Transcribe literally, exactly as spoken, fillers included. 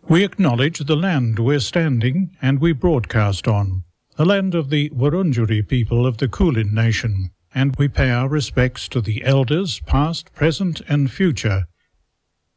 We acknowledge the land we're standing and we broadcast on, the land of the Wurundjeri people of the Kulin Nation, and we pay our respects to the elders, past, present and future,